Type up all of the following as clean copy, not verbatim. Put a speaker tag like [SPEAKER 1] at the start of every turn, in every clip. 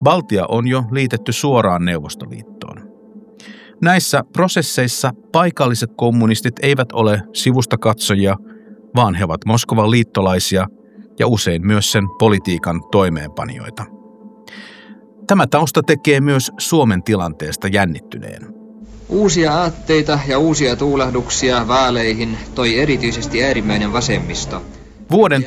[SPEAKER 1] Baltia on jo liitetty suoraan Neuvostoliittoon. Näissä prosesseissa paikalliset kommunistit eivät ole sivustakatsojia, vaan he ovat Moskovan liittolaisia ja usein myös sen politiikan toimeenpanijoita. Tämä tausta tekee myös Suomen tilanteesta jännittyneen.
[SPEAKER 2] Uusia aatteita ja uusia tuulahduksia vaaleihin toi erityisesti äärimmäinen vasemmisto.
[SPEAKER 1] Vuoden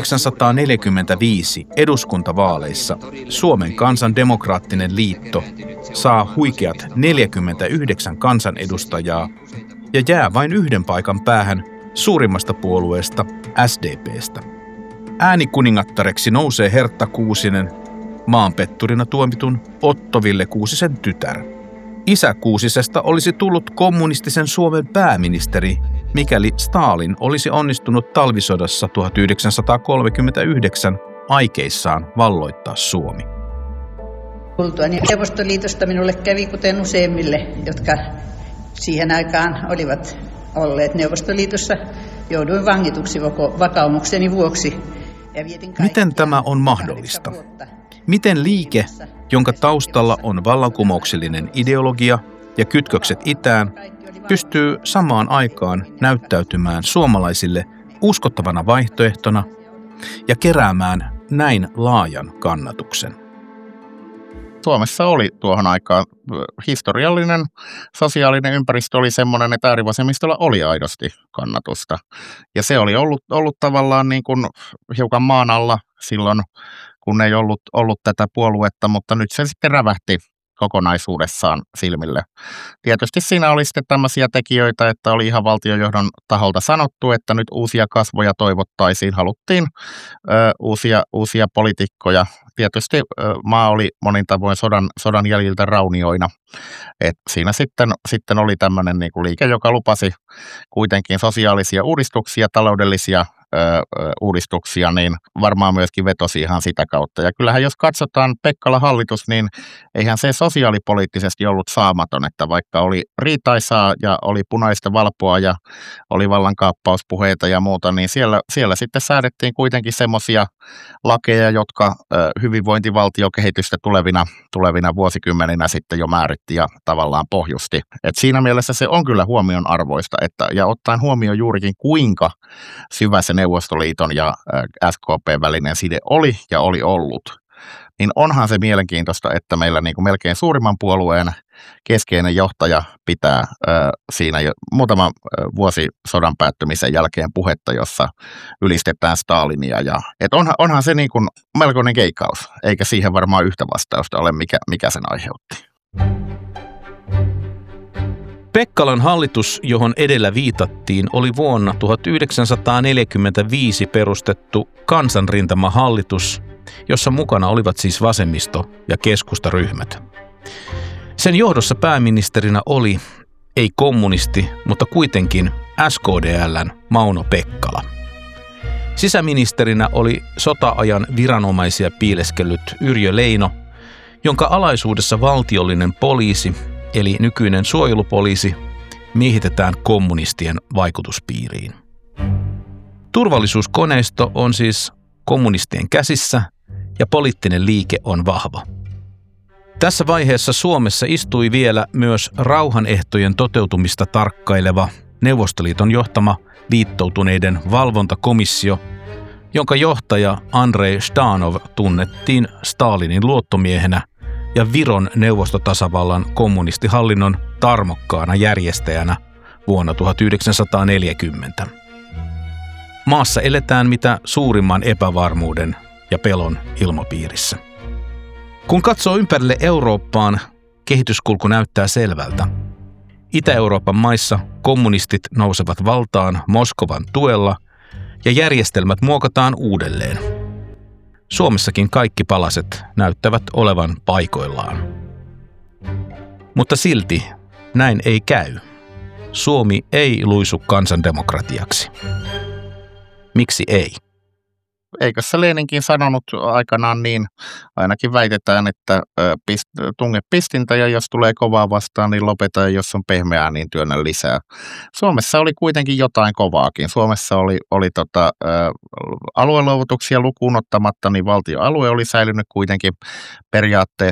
[SPEAKER 1] 1945 eduskuntavaaleissa Suomen kansandemokraattinen liitto saa huikeat 49 kansanedustajaa ja jää vain yhden paikan päähän suurimmasta puolueesta SDP:stä. Äänikuningattareksi nousee Hertta Kuusinen, maanpetturina tuomitun Otto Ville Kuusisen tytär. Isä Kuusisesta olisi tullut kommunistisen Suomen pääministeri, mikäli Stalin olisi onnistunut talvisodassa 1939 aikeissaan valloittaa Suomi.
[SPEAKER 3] Tultuani Neuvostoliitosta minulle kävi kuten useimmille, jotka siihen aikaan olivat olleet Neuvostoliitossa. Jouduin vangituksi vakaumukseni vuoksi.
[SPEAKER 1] Miten tämä on mahdollista? Miten liike, jonka taustalla on vallankumouksellinen ideologia ja kytkökset itään, pystyy samaan aikaan näyttäytymään suomalaisille uskottavana vaihtoehtona ja keräämään näin laajan kannatuksen?
[SPEAKER 4] Suomessa oli tuohon aikaan historiallinen sosiaalinen ympäristö oli semmoinen, että äärivasemmistolla oli aidosti kannatusta. Ja se oli ollut tavallaan niin kuin hiukan maan alla silloin, kun ei ollut tätä puoluetta, mutta nyt se sitten rävähti kokonaisuudessaan silmille. Tietysti siinä oli sitten tämmöisiä tekijöitä, että oli ihan valtiojohdon taholta sanottu, että nyt uusia kasvoja toivottaisiin, haluttiin uusia poliitikkoja. Tietysti maa oli monin tavoin sodan jäljiltä raunioina. Et siinä sitten oli tämmöinen niin kuin liike, joka lupasi kuitenkin sosiaalisia uudistuksia, taloudellisia uudistuksia, niin varmaan myöskin vetosi ihan sitä kautta. Ja kyllähän jos katsotaan Pekkalan hallitus, niin eihän se sosiaalipoliittisesti ollut saamaton, että vaikka oli riitaisaa ja oli punaista valpoa ja oli vallankaappauspuheita ja muuta, niin siellä sitten säädettiin kuitenkin semmoisia lakeja, jotka hyvinvointivaltiokehitystä tulevina vuosikymmeninä sitten jo määritti ja tavallaan pohjusti. Et siinä mielessä se on kyllä huomion arvoista, ja ottaen huomioon juurikin kuinka syvä se Neuvostoliiton ja SKP:n välinen side oli ja oli ollut, niin onhan se mielenkiintoista, että meillä niin kuin melkein suurimman puolueen keskeinen johtaja pitää siinä jo muutama vuosi sodan päättymisen jälkeen puhetta, jossa ylistetään Stalinia. Onhan se niin kuin melkoinen keikkaus, eikä siihen varmaan yhtä vastausta ole, mikä sen aiheutti.
[SPEAKER 1] Pekkalan hallitus, johon edellä viitattiin, oli vuonna 1945 perustettu kansanrintamahallitus, jossa mukana olivat siis vasemmisto- ja keskustaryhmät. Sen johdossa pääministerinä oli, ei kommunisti, mutta kuitenkin SKDL:n Mauno Pekkala. Sisäministerinä oli sota-ajan viranomaisia piileskellyt Yrjö Leino, jonka alaisuudessa valtiollinen poliisi, eli nykyinen suojelupoliisi, miehitetään kommunistien vaikutuspiiriin. Turvallisuuskoneisto on siis kommunistien käsissä ja poliittinen liike on vahva. Tässä vaiheessa Suomessa istui vielä myös rauhanehtojen toteutumista tarkkaileva Neuvostoliiton johtama liittoutuneiden valvontakomissio, jonka johtaja Andrei Zhdanov tunnettiin Stalinin luottomiehenä ja Viron neuvostotasavallan kommunistihallinnon tarmokkaana järjestäjänä vuonna 1940. Maassa eletään mitä suurimman epävarmuuden ja pelon ilmapiirissä. Kun katsoo ympärille Eurooppaan, kehityskulku näyttää selvältä. Itä-Euroopan maissa kommunistit nousevat valtaan Moskovan tuella ja järjestelmät muokataan uudelleen. Suomessakin kaikki palaset näyttävät olevan paikoillaan. Mutta silti näin ei käy. Suomi ei luisu kansandemokratiaksi. Miksi ei?
[SPEAKER 4] Eikö se Leninkin sanonut aikanaan niin, ainakin väitetään, että tunge pistintä ja jos tulee kovaa vastaan, niin lopeta ja jos on pehmeää, niin työnnä lisää. Suomessa oli kuitenkin jotain kovaakin. Suomessa oli alueluovutuksia lukuun ottamatta, niin valtioalue oli säilynyt kuitenkin periaatteessa.